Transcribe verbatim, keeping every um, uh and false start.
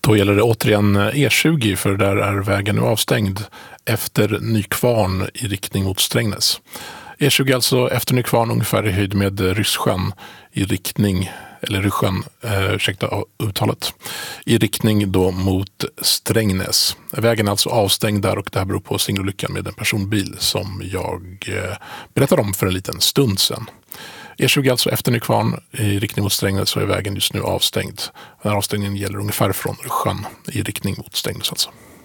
Då gäller det återigen E tjugo, för där är vägen nu avstängd efter Nykvarn i riktning mot Strängnäs. E tjugo alltså efter Nykvarn, ungefär i höjd med Ryssjön i riktning, eller Ryssjön, eh, ursäkta uttalet, i riktning då mot Strängnäs. Vägen är alltså avstängd där, och det här beror på singelolyckan med en personbil som jag eh, berättade om för en liten stund sedan. E tjugo alltså efter Nykvarn i riktning mot Strängnäs, så är vägen just nu avstängd. Den här avstängningen gäller ungefär från Ryssjön i riktning mot Strängnäs alltså.